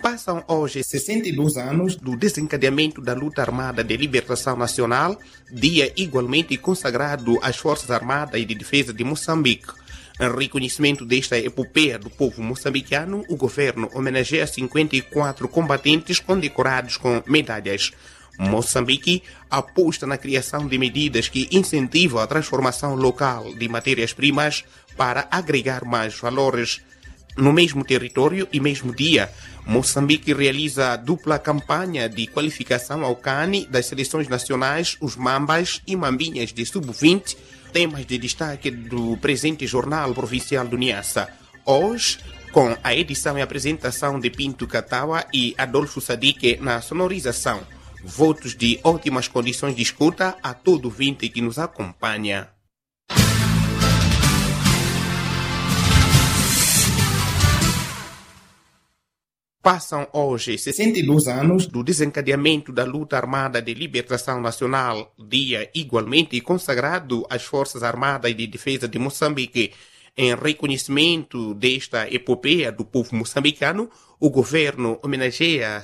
Passam hoje 62 anos do desencadeamento da luta armada de libertação nacional, dia igualmente consagrado às Forças Armadas e de Defesa de Moçambique. Em reconhecimento desta epopeia do povo moçambicano, o governo homenageia 54 combatentes condecorados com medalhas. Moçambique aposta na criação de medidas que incentivam a transformação local de matérias-primas para agregar mais valores. No mesmo território e mesmo dia, Moçambique realiza a dupla campanha de qualificação ao CAN das seleções nacionais, os Mambas e Mambinhas de Sub-20, temas de destaque do presente Jornal Provincial do Niassa. Hoje, com a edição e apresentação de Pinto Catawa e Adolfo Sadique na sonorização. Votos de ótimas condições de escuta a todo ouvinte que nos acompanha. Passam hoje 62 anos do desencadeamento da luta armada de libertação nacional, dia igualmente consagrado às Forças Armadas e de Defesa de Moçambique. Em reconhecimento desta epopeia do povo moçambicano, o governo homenageia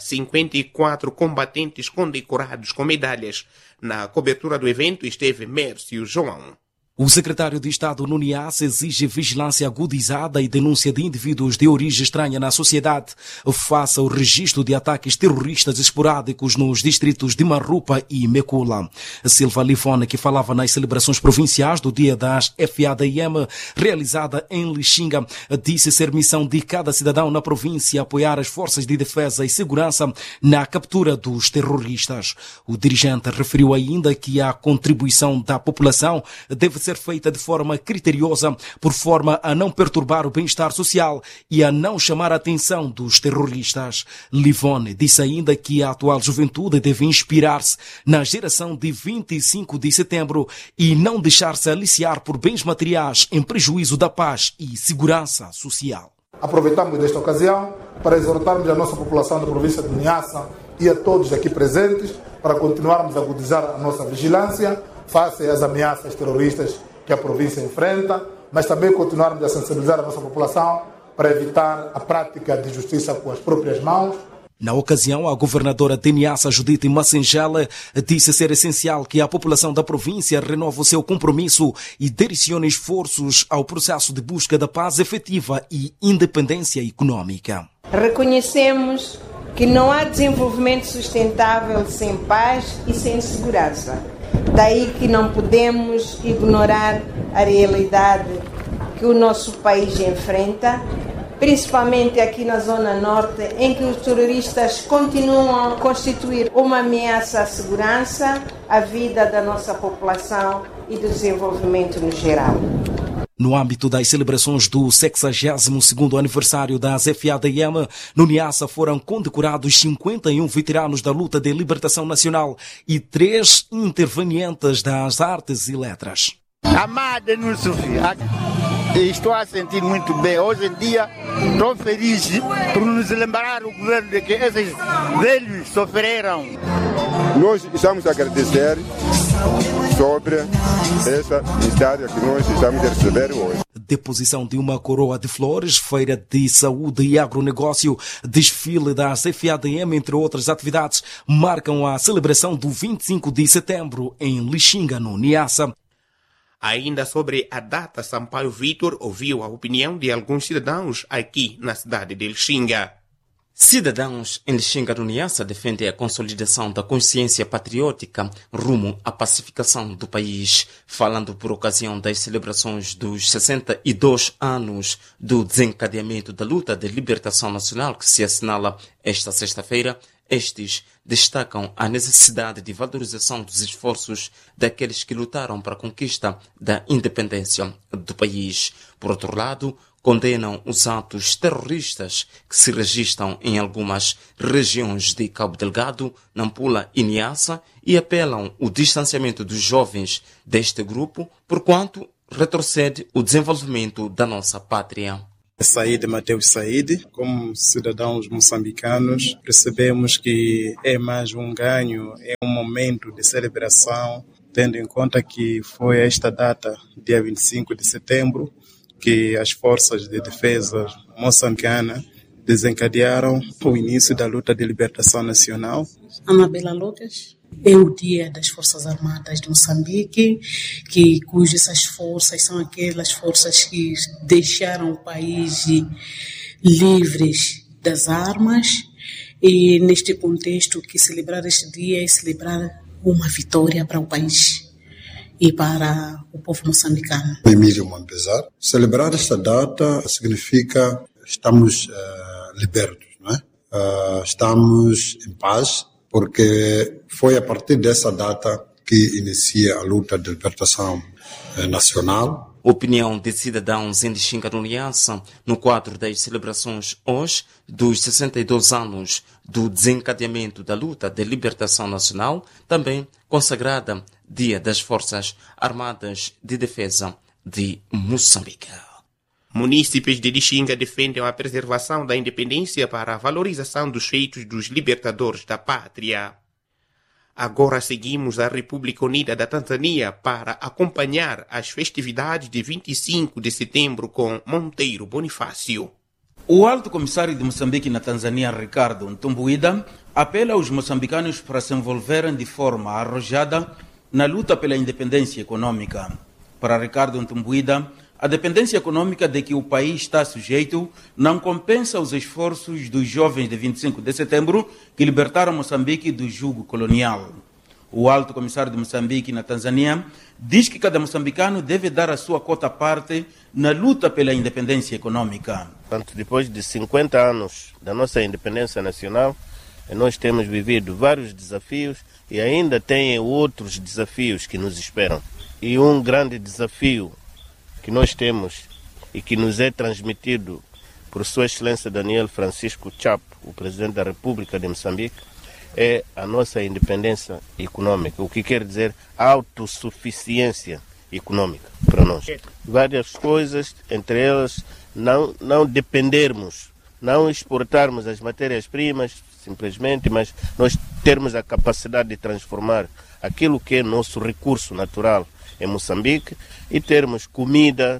54 combatentes condecorados com medalhas. Na cobertura do evento esteve Mércio João. O secretário de Estado no Niassa exige vigilância agudizada e denúncia de indivíduos de origem estranha na sociedade face ao registro de ataques terroristas esporádicos nos distritos de Marrupa e Mekula. Silva Livone, que falava nas celebrações provinciais do Dia das FADM, realizada em Lixinga, disse ser missão de cada cidadão na província apoiar as forças de defesa e segurança na captura dos terroristas. O dirigente referiu ainda que a contribuição da população deve ser feita de forma criteriosa, por forma a não perturbar o bem-estar social e a não chamar a atenção dos terroristas. Livone disse ainda que a atual juventude deve inspirar-se na geração de 25 de setembro e não deixar-se aliciar por bens materiais em prejuízo da paz e segurança social. Aproveitamos desta ocasião para exortarmos a nossa população da província de Niassa e a todos aqui presentes para continuarmos a agudizar a nossa vigilância face às ameaças terroristas que a província enfrenta, mas também continuarmos a sensibilizar a nossa população para evitar a prática de justiça com as próprias mãos. Na ocasião, a governadora de Niassa, Judite Massengela, disse ser essencial que a população da província renove o seu compromisso e direcione esforços ao processo de busca da paz efetiva e independência econômica. Reconhecemos que não há desenvolvimento sustentável sem paz e sem segurança. Daí que não podemos ignorar a realidade que o nosso país enfrenta, principalmente aqui na Zona Norte, em que os terroristas continuam a constituir uma ameaça à segurança, à vida da nossa população e do desenvolvimento no geral. No âmbito das celebrações do 62º aniversário das FADM, no Niassa foram condecorados 51 veteranos da luta de libertação nacional e 3 intervenientes das artes e letras. Amada no Sofia, estou a sentir muito bem. Hoje em dia estou feliz por nos lembrar o governo de que esses velhos sofreram. Nós estamos a agradecer sobre essa história que nós estamos a receber hoje. Deposição de uma coroa de flores, feira de saúde e agronegócio, desfile das FADM, entre outras atividades, marcam a celebração do 25 de setembro em Lixinga, no Niassa. Ainda sobre a data, Sampaio Vítor ouviu a opinião de alguns cidadãos aqui na cidade de Lixinga. Cidadãos em Lixinga do Niassa defendem a consolidação da consciência patriótica rumo à pacificação do país. Falando por ocasião das celebrações dos 62 anos do desencadeamento da luta de libertação nacional que se assinala esta sexta-feira, estes destacam a necessidade de valorização dos esforços daqueles que lutaram para a conquista da independência do país. Por outro lado, condenam os atos terroristas que se registram em algumas regiões de Cabo Delgado, Nampula e Niassa e apelam o distanciamento dos jovens deste grupo, porquanto retrocede o desenvolvimento da nossa pátria. Saíde Mateus Saíde, como cidadãos moçambicanos, percebemos que é mais um ganho, é um momento de celebração, tendo em conta que foi esta data, dia 25 de setembro, que as forças de defesa moçambicana desencadearam o início da luta de libertação nacional. Anabela Lucas. É o Dia das Forças Armadas de Moçambique, cujas essas forças são aquelas forças que deixaram o país livres das armas. E neste contexto, que celebrar este dia é celebrar uma vitória para o país e para o povo moçambicano. Emílio Mampesar. Celebrar esta data significa estamos libertos, não é? Estamos em paz, porque foi a partir dessa data que inicia a luta de libertação nacional. Opinião de cidadãos em Lixinga do Niassa, no quadro das celebrações hoje dos 62 anos do desencadeamento da luta de libertação nacional, também consagrada Dia das Forças Armadas de Defesa de Moçambique. Munícipes de Lixinga defendem a preservação da independência para a valorização dos feitos dos libertadores da pátria. Agora seguimos a República Unida da Tanzânia para acompanhar as festividades de 25 de setembro com Monteiro Bonifácio. O Alto Comissário de Moçambique na Tanzânia, Ricardo Ntumbuida, apela aos moçambicanos para se envolverem de forma arrojada na luta pela independência econômica. Para Ricardo Ntumbuida, a dependência econômica de que o país está sujeito não compensa os esforços dos jovens de 25 de setembro que libertaram Moçambique do jugo colonial. O Alto Comissário de Moçambique na Tanzânia diz que cada moçambicano deve dar a sua cota parte na luta pela independência econômica. Depois de 50 anos da nossa independência nacional, nós temos vivido vários desafios e ainda tem outros desafios que nos esperam. E um grande desafio que nós temos e que nos é transmitido por Sua Excelência Daniel Francisco Chapo, o Presidente da República de Moçambique, é a nossa independência econômica, o que quer dizer autossuficiência econômica para nós. Várias coisas, entre elas não dependermos, não exportarmos as matérias-primas simplesmente, mas nós termos a capacidade de transformar aquilo que é nosso recurso natural em Moçambique e termos comida,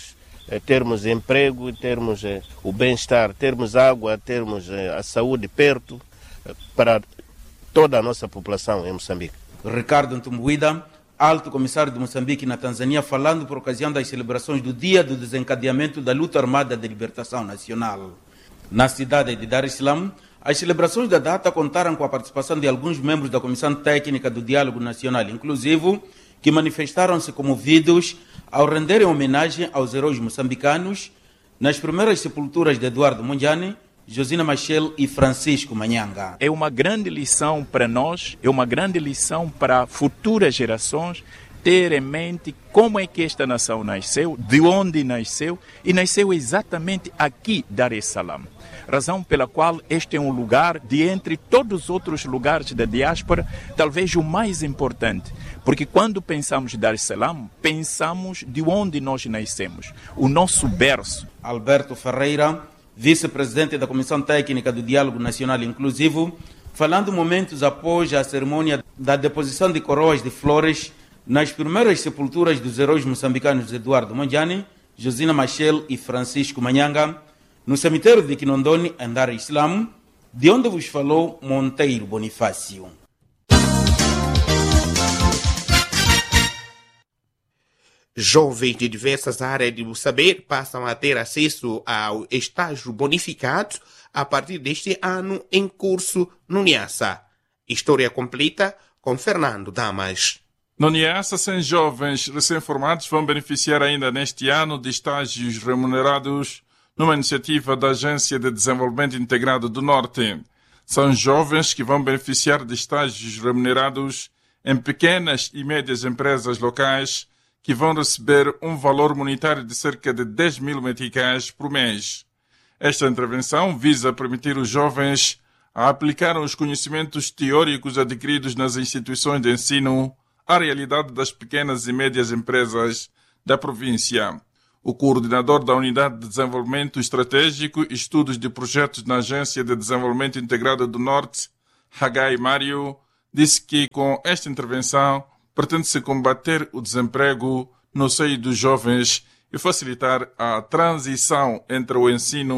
termos emprego, termos o bem-estar, termos água, termos a saúde perto para toda a nossa população em Moçambique. Ricardo Ntumbuida, Alto Comissário de Moçambique na Tanzânia, falando por ocasião das celebrações do Dia do Desencadeamento da Luta Armada de Libertação Nacional. Na cidade de Dar es Salaam, as celebrações da data contaram com a participação de alguns membros da Comissão Técnica do Diálogo Nacional Inclusivo, que manifestaram-se comovidos ao renderem homenagem aos heróis moçambicanos nas primeiras sepulturas de Eduardo Mondlane, Josina Machel e Francisco Manhanga. É uma grande lição para nós, é uma grande lição para futuras gerações ter em mente como é que esta nação nasceu, de onde nasceu, e nasceu exatamente aqui, Dar es Salaam. Razão pela qual este é um lugar, de entre todos os outros lugares da diáspora, talvez o mais importante. Porque quando pensamos em Dar es Salaam, pensamos de onde nós nascemos, o nosso berço. Alberto Ferreira, vice-presidente da Comissão Técnica do Diálogo Nacional Inclusivo, falando momentos após a cerimônia da deposição de coroas de flores nas primeiras sepulturas dos heróis moçambicanos Eduardo Mondlane, Josina Machel e Francisco Manhanga, no cemitério de Kinondoni, em Dar es Salaam, de onde vos falou Monteiro Bonifácio. Jovens de diversas áreas do saber passam a ter acesso ao estágio bonificado a partir deste ano em curso no Niassa. História completa com Fernando Damas. No Niassa, 100 jovens recém-formados vão beneficiar ainda neste ano de estágios remunerados numa iniciativa da Agência de Desenvolvimento Integrado do Norte. São jovens que vão beneficiar de estágios remunerados em pequenas e médias empresas locais que vão receber um valor monetário de cerca de 10 mil meticais por mês. Esta intervenção visa permitir os jovens a aplicar os conhecimentos teóricos adquiridos nas instituições de ensino à realidade das pequenas e médias empresas da província. O coordenador da Unidade de Desenvolvimento Estratégico e Estudos de Projetos na Agência de Desenvolvimento Integrado do Norte, Hagai Mário, disse que com esta intervenção pretende-se combater o desemprego no seio dos jovens e facilitar a transição entre o ensino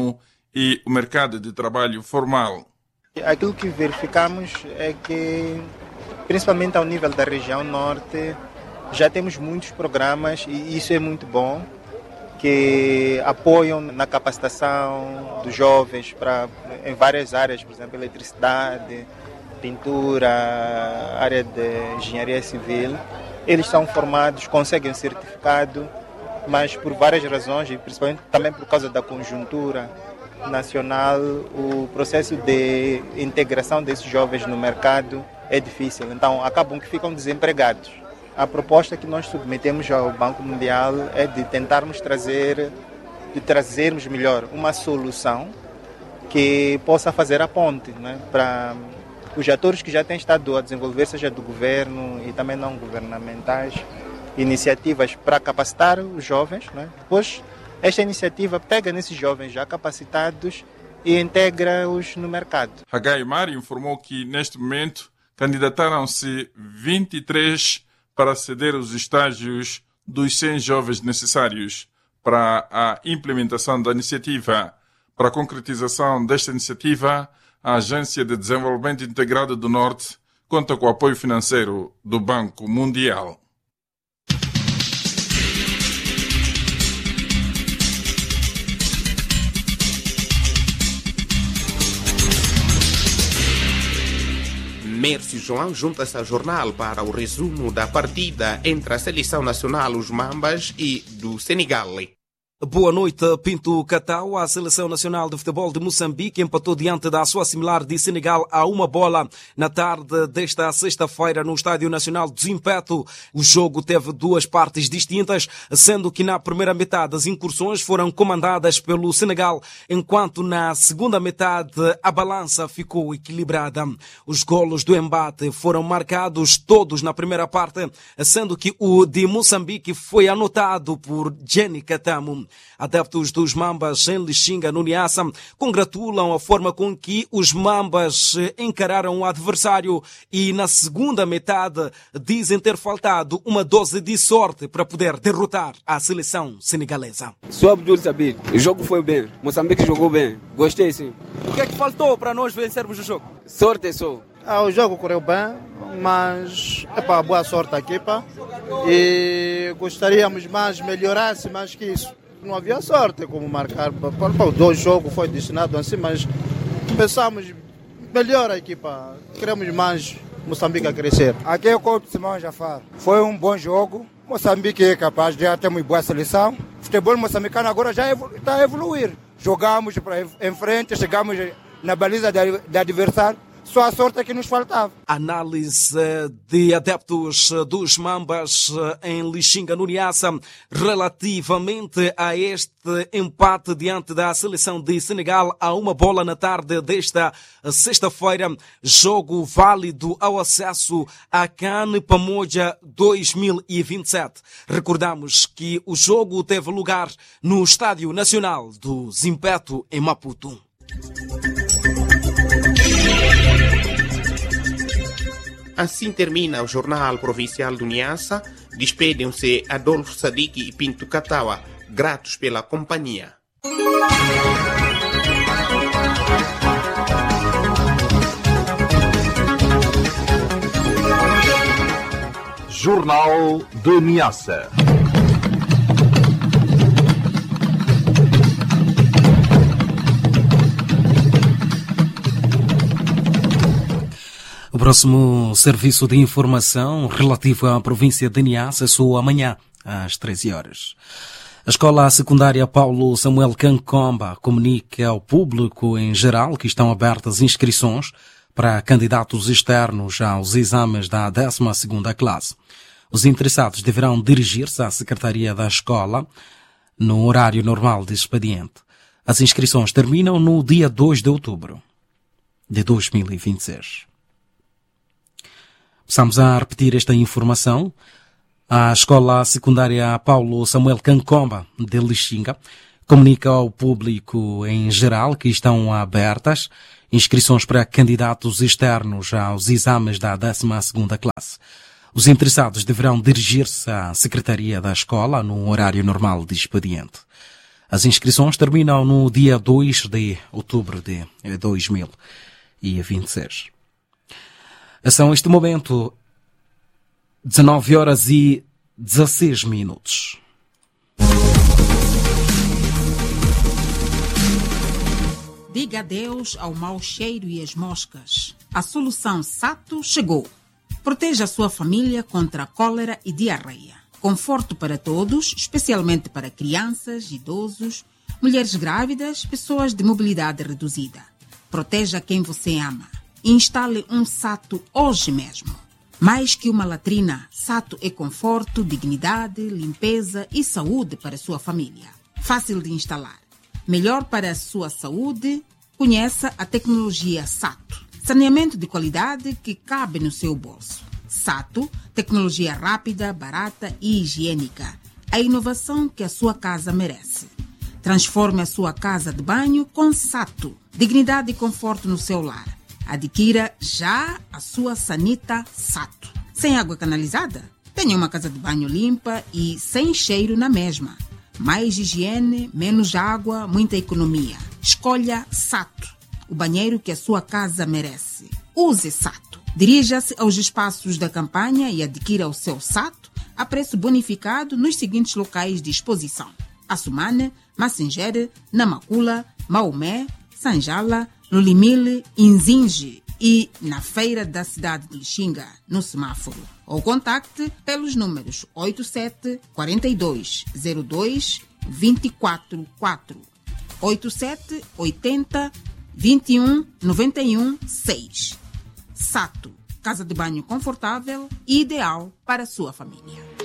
e o mercado de trabalho formal. Aquilo que verificamos é que, principalmente ao nível da região norte, já temos muitos programas e isso é muito bom, que apoiam na capacitação dos jovens em várias áreas, por exemplo, eletricidade, pintura, área de engenharia civil. Eles são formados, conseguem um certificado, mas por várias razões, e principalmente também por causa da conjuntura nacional, o processo de integração desses jovens no mercado é difícil, então acabam que ficam desempregados. A proposta que nós submetemos ao Banco Mundial é de tentarmos trazermos melhor uma solução que possa fazer a ponte, né, para os atores que já têm estado a desenvolver, seja do governo e também não governamentais, iniciativas para capacitar os jovens, né? Depois, esta iniciativa pega nesses jovens já capacitados e integra-os no mercado. Hagai Mari informou que, neste momento, candidataram-se 23 para ceder os estágios dos 100 jovens necessários para a implementação da iniciativa. Para a concretização desta iniciativa, a Agência de Desenvolvimento Integrado do Norte conta com o apoio financeiro do Banco Mundial. Mércio João junta-se ao jornal para o resumo da partida entre a Seleção Nacional, os Mambas, e do Senegal. Boa noite, Pinto Catau. A Seleção Nacional de Futebol de Moçambique empatou diante da sua similar de Senegal a 1-1 na tarde desta sexta-feira no Estádio Nacional de Zimpeto. O jogo teve duas partes distintas, sendo que na primeira metade as incursões foram comandadas pelo Senegal, enquanto na segunda metade a balança ficou equilibrada. Os golos do embate foram marcados todos na primeira parte, sendo que o de Moçambique foi anotado por Jenny Katamo. Adeptos dos Mambas em Lixinga, no Niassa, congratulam a forma com que os Mambas encararam o adversário e na segunda metade dizem ter faltado uma dose de sorte para poder derrotar a seleção senegalesa. Sou Abdul Sabir. O jogo foi bem. Moçambique jogou bem. Gostei, sim. O que é que faltou para nós vencermos o jogo? Sorte só. O jogo correu bem, mas boa sorte à equipa e gostaríamos mais, melhorasse mais que isso. Não havia sorte como marcar. O jogo foi destinado assim, mas pensamos melhor a equipa. Queremos mais Moçambique a crescer. Aqui é o Couto Simão Jafar. Foi um bom jogo. Moçambique é capaz de ter uma boa seleção. O futebol moçambicano agora já está a evoluir. Jogamos em frente, chegamos na baliza do adversário. Só a sorte é que nos faltava. Análise de adeptos dos Mambas em Lixinga, no Niassa, relativamente a este empate diante da seleção de Senegal a 1-1 na tarde desta sexta-feira. Jogo válido ao acesso à CAN Pamoja 2027. Recordamos que o jogo teve lugar no Estádio Nacional do Zimpeto, em Maputo. Assim termina o Jornal Provincial do Niassa. Despedem-se Adolfo Sadiq e Pinto Catawa, gratos pela companhia. Jornal de Niassa. O próximo serviço de informação relativo à província de Niassa soa amanhã às 13 horas. A Escola Secundária Paulo Samuel Kankomba comunica ao público em geral que estão abertas inscrições para candidatos externos aos exames da 12ª classe. Os interessados deverão dirigir-se à Secretaria da Escola no horário normal de expediente. As inscrições terminam no dia 2 de outubro de 2026. Passamos a repetir esta informação. A Escola Secundária Paulo Samuel Kankomba de Lixinga comunica ao público em geral que estão abertas inscrições para candidatos externos aos exames da 12ª classe. Os interessados deverão dirigir-se à Secretaria da Escola no horário normal de expediente. As inscrições terminam no dia 2 de outubro de 2026. São, neste momento, 19h16. Diga adeus ao mau cheiro e as moscas. A solução Sato chegou. Proteja a sua família contra a cólera e diarreia. Conforto para todos, especialmente para crianças, idosos, mulheres grávidas, pessoas de mobilidade reduzida. Proteja quem você ama. Instale um Sato hoje mesmo. Mais que uma latrina, Sato é conforto, dignidade, limpeza e saúde para a sua família. Fácil de instalar. Melhor para a sua saúde, conheça a tecnologia Sato. Saneamento de qualidade que cabe no seu bolso. Sato, tecnologia rápida, barata e higiênica. A inovação que a sua casa merece. Transforme a sua casa de banho com Sato. Dignidade e conforto no seu lar. Adquira já a sua sanita Sato. Sem água canalizada? Tenha uma casa de banho limpa e sem cheiro na mesma. Mais higiene, menos água, muita economia. Escolha Sato, o banheiro que a sua casa merece. Use Sato. Dirija-se aos espaços da campanha e adquira o seu Sato a preço bonificado nos seguintes locais de exposição: Assumane, Massingere, Namakula, Maomé, Sanjala, Lulimile, Inzinge e na feira da cidade de Lixinga, no semáforo. Ou contacte pelos números 87 42 02 24 4, 87 80 21 91 6. Sato, casa de banho confortável e ideal para a sua família.